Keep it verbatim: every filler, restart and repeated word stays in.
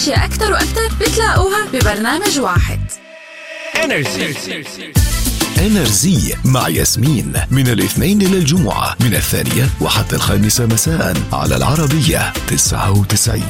أشياء أكتر وأكتر بتلاقوها ببرنامج واحد. انرجي انرجي مع ياسمين من الاثنين إلى الجمعة من الثانية وحتى الخامسة مساء على العربية تسعة وتسعين.